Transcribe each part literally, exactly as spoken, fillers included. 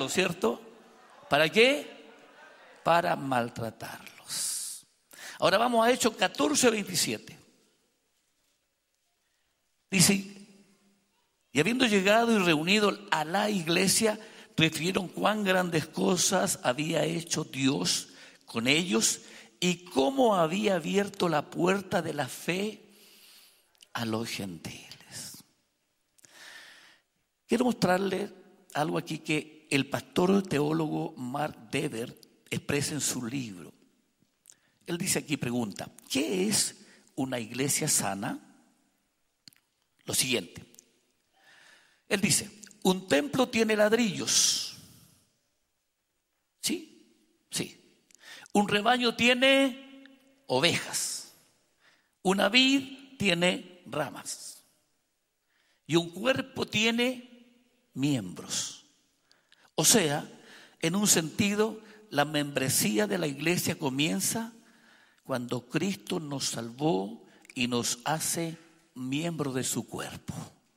malo, ¿cierto? ¿Para qué? Para maltratarlos. Ahora vamos a Hechos catorce, veintisiete. Dice: y habiendo llegado y reunido a la iglesia, refirieron cuán grandes cosas había hecho Dios con ellos y cómo había abierto la puerta de la fe a los gentiles. Quiero mostrarles algo aquí que el pastor teólogo Mark Dever expresa en su libro. Él dice aquí, pregunta: ¿qué es una iglesia sana? Lo siguiente. Él dice: un templo tiene ladrillos. ¿Sí? Sí. Un rebaño tiene ovejas. Una vid tiene ramas. Y un cuerpo tiene miembros. O sea, en un sentido, la membresía de la iglesia comienza cuando Cristo nos salvó y nos hace miembros de su cuerpo.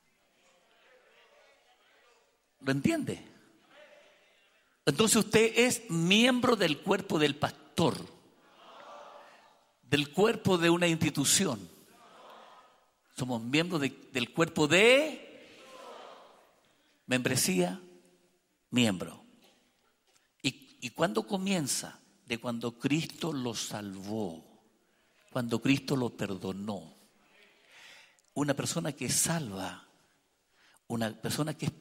¿Lo entiende? Entonces usted es miembro del cuerpo del pastor, del cuerpo de una institución. Somos miembros de, del cuerpo de membresía, miembro. ¿Y, y cuándo comienza? De cuando Cristo lo salvó, cuando Cristo lo perdonó. Una persona que salva, una persona que es